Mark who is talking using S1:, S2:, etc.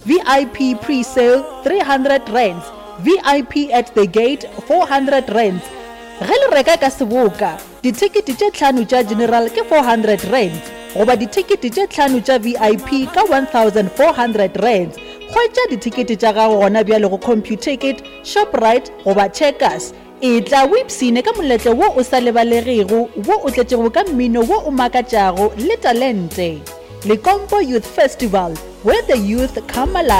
S1: VIP pre-sale 300 rands, VIP at the gate 400 rands. Ge le reka ka seboka, ditikete tše 5 tša general ke 400 rands, goba ditikete tše 5 tša VIP ka 1400 rands. Khwetša ditikete tša gago gona bjale go Computicket, Shoprite goba Checkers. E tla o ipsine ka moletlo wo o sa lebalegego, wo o tletšego ka mmino wo o makatšago le talente. Limpopo Youth Festival, where the youth come alive.